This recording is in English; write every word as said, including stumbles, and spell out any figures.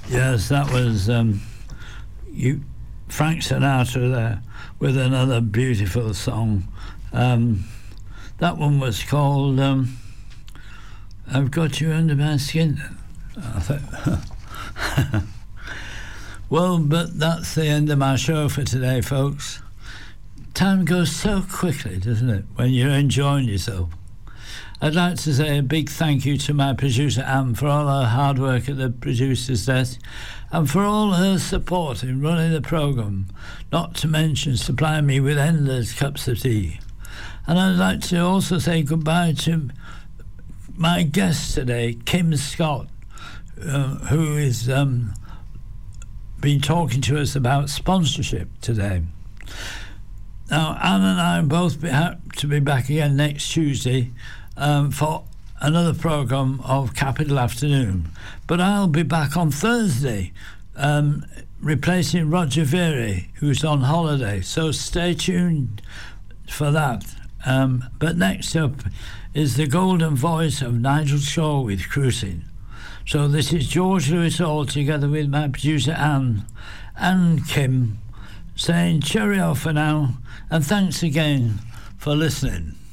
Yes, that was um, you, Frank Sinatra there with another beautiful song. Um, that one was called um, I've Got You Under My Skin. I thought, well, but that's the end of my show for today, folks. Time goes so quickly, doesn't it, when you're enjoying yourself. I'd like to say a big thank you to my producer Anne for all her hard work at the producer's desk and for all her support in running the programme, not to mention supplying me with endless cups of tea. And I'd like to also say goodbye to my guest today, Kim Scott, uh, who is um, been talking to us about sponsorship today. Now, Anne and I both be, have to be back again next Tuesday Um, for another programme of Capital Afternoon. But I'll be back on Thursday, um, replacing Roger Veary, who's on holiday. So stay tuned for that. Um, but next up is the golden voice of Nigel Shaw with Cruising. So this is George Lewis Hall together with my producer Anne and Kim saying cheerio for now, and thanks again for listening.